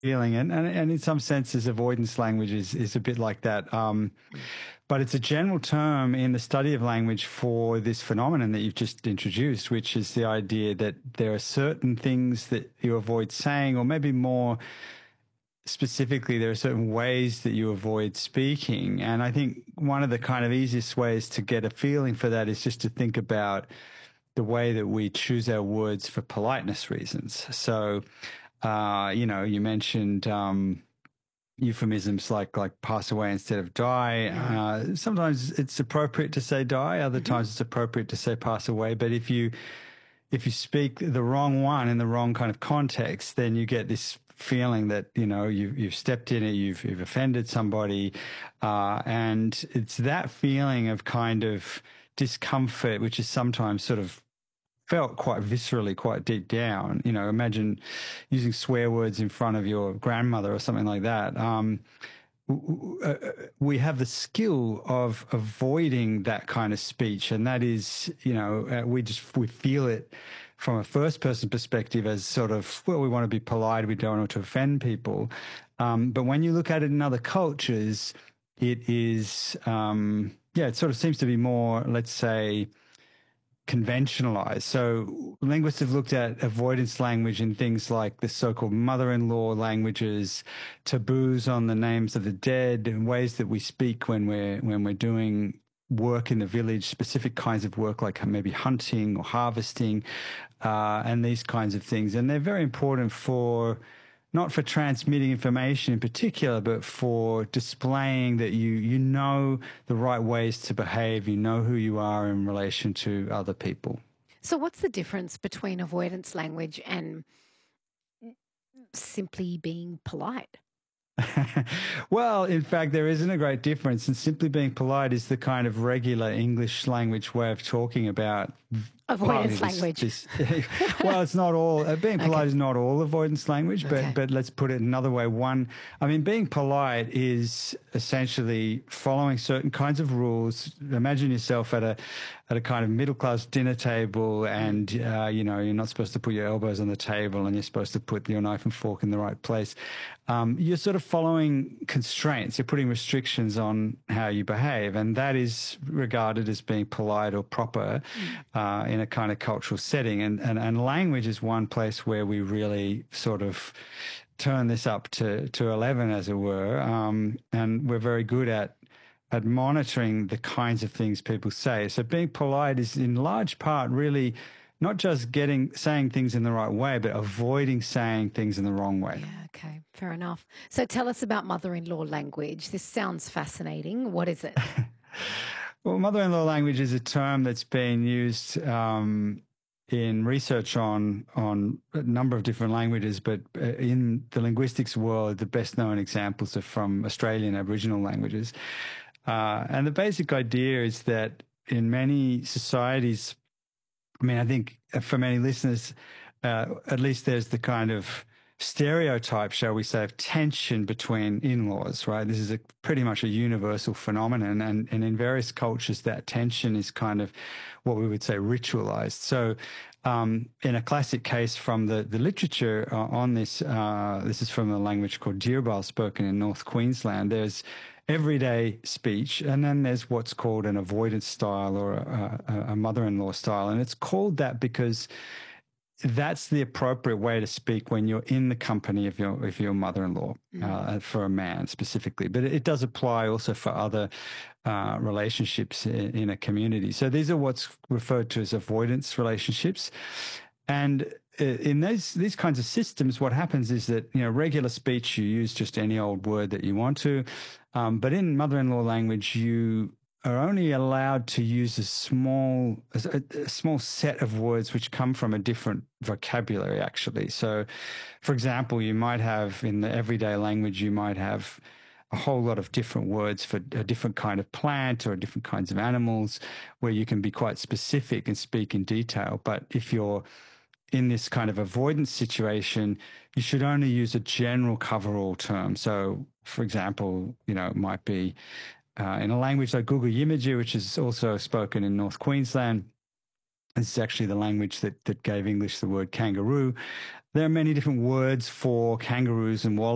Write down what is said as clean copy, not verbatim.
feeling, and in some senses, avoidance language is a bit like that. But it's a general term in the study of language for this phenomenon that you've just introduced, which is the idea that there are certain things that you avoid saying, or maybe more specifically, there are certain ways that you avoid speaking. And I think one of the kind of easiest ways to get a feeling for that is just to think about the way that we choose our words for politeness reasons. So, you mentioned euphemisms like pass away instead of die. Sometimes it's appropriate to say die. Other times it's appropriate to say pass away. But if you speak the wrong one in the wrong kind of context, then you get this feeling that, you've stepped in it, you've offended somebody. And it's that feeling of kind of discomfort, which is sometimes sort of felt quite viscerally, quite deep down. Imagine using swear words in front of your grandmother or something like that. We have the skill of avoiding that kind of speech. And that is, we feel it from a first person perspective as sort of, well, we want to be polite. We don't want to offend people. But when you look at it in other cultures, it is, it sort of seems to be more, let's say, conventionalized. So linguists have looked at avoidance language in things like the so-called mother-in-law languages, taboos on the names of the dead, and ways that we speak when we're doing work in the village, specific kinds of work like maybe hunting or harvesting, and these kinds of things. And they're very important not for transmitting information in particular, but for displaying that you know the right ways to behave, you know who you are in relation to other people. So what's the difference between avoidance language and simply being polite? Well, in fact, there isn't a great difference. And simply being polite is the kind of regular English language way of talking about avoidance language. Well, it's not all. Being polite is not all avoidance language, but let's put it another way. Being polite is essentially following certain kinds of rules. Imagine yourself at a kind of middle-class dinner table, and you're not supposed to put your elbows on the table, and you're supposed to put your knife and fork in the right place. You're sort of following constraints. You're putting restrictions on how you behave, and that is regarded as being polite or proper in a kind of cultural setting. And language is one place where we really sort of turn this up to 11, as it were. And we're very good at monitoring the kinds of things people say. So being polite is in large part really not just saying things in the right way, but avoiding saying things in the wrong way. Yeah, okay, fair enough. So tell us about mother-in-law language. This sounds fascinating. What is it? Well, mother-in-law language is a term that's been used in research on a number of different languages, but in the linguistics world, the best-known examples are from Australian Aboriginal languages. And the basic idea is that in many societies, I think for many listeners, at least there's the kind of stereotype, shall we say, of tension between in-laws, right? This is pretty much a universal phenomenon. And in various cultures, that tension is kind of what we would say ritualized. So in a classic case from the literature on this, this is from a language called Dyirbal, spoken in North Queensland. There's everyday speech, and then there's what's called an avoidance style or a mother-in-law style. And it's called that because that's the appropriate way to speak when you're in the company of your mother-in-law, for a man specifically. But it does apply also for other relationships in a community. So these are what's referred to as avoidance relationships. And in these kinds of systems, what happens is that, regular speech, you use just any old word that you want to. But in mother-in-law language, you are only allowed to use a small set of words which come from a different vocabulary, actually. So, for example, you might have in the everyday language, you might have a whole lot of different words for a different kind of plant or different kinds of animals, where you can be quite specific and speak in detail. But if you're in this kind of avoidance situation, you should only use a general cover-all term. So, for example, it might be in a language like Guugu Yimiju, which is also spoken in North Queensland. This is actually the language that gave English the word kangaroo. There are many different words for kangaroos and wallabies.